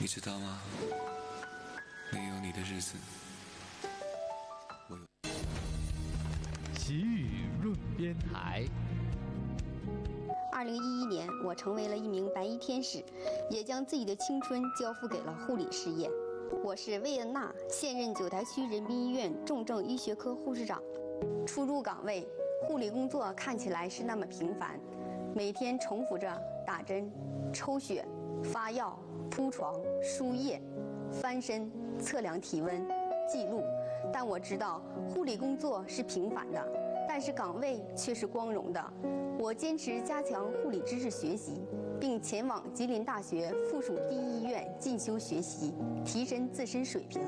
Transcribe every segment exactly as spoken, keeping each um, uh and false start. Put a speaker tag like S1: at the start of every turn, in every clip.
S1: 你知道吗？没有你的日子，我有。
S2: 奇语润边台。
S3: 二零一一年，我成为了一名白衣天使，也将自己的青春交付给了护理事业。我是魏恩娜，现任九台区人民医院重症医学科护士长。初入岗位，护理工作看起来是那么平凡，每天重复着打针、抽血、发药、铺床、输液、翻身、测量体温、记录。但我知道护理工作是平凡的，但是岗位却是光荣的。我坚持加强护理知识学习，并前往吉林大学附属第一医院进修学习，提升自身水平。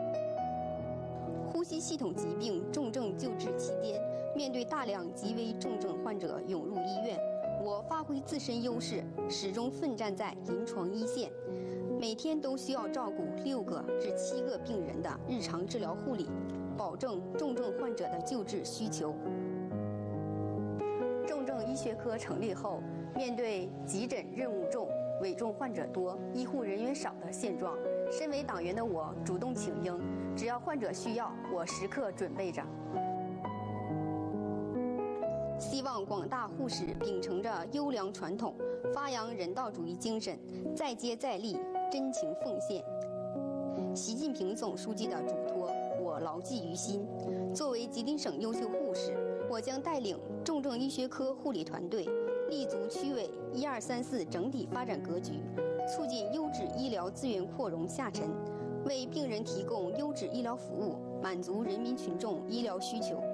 S3: 呼吸系统疾病重症救治期间，面对大量极危重症患者涌入医院，我发挥自身优势，始终奋战在临床一线。每天都需要照顾六个至七个病人的日常治疗护理，保证重症患者的救治需求。重症医学科成立后，面对急诊任务重、危重患者多、医护人员少的现状，身为党员的我主动请缨，只要患者需要，我时刻准备着。希望广大护士秉承着优良传统，发扬人道主义精神，再接再厉，真情奉献。习近平总书记的嘱托，我牢记于心。作为吉林省优秀护士，我将带领重症医学科护理团队，立足区委一二三四整体发展格局，促进优质医疗资源扩容下沉，为病人提供优质医疗服务，满足人民群众医疗需求。